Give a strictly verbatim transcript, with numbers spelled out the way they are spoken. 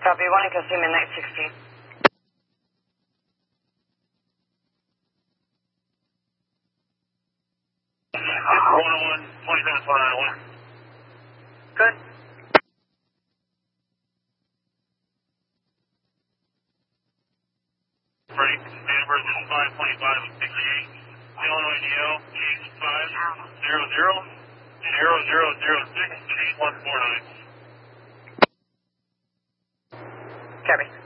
Copy, one can see midnight sixteen. one oh one, twenty-seven, four nine one. Good. Ready, Amber, this is five twenty-five sixty-eight. Illinois D L, eight five zero zero zero zero zero six eight one four nine. Copy.